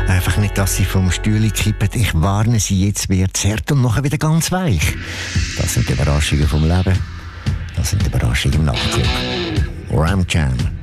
Einfach nicht, dass sie vom Stühle kippen. Ich warne sie, jetzt wird zart und nachher wieder ganz weich. Das sind die Überraschungen vom Leben. Das sind die Überraschungen im Nachtclub. Ram Jam.